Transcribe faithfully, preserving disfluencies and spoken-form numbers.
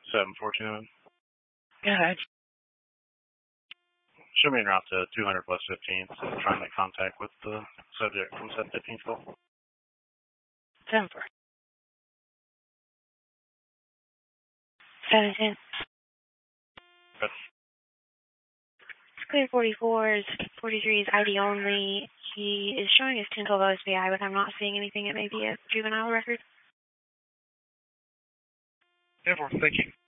seven fourteen. Go ahead. Show me en route to two hundred plus fifteen. So trying to make contact with the subject from seven fifteen school. seven four. seven ten. Good. Clear forty-fours, forty-threes, I D only. He is showing his ten twelve O S B I, but I'm not seeing anything. It may be a juvenile record. Yeah, thank you.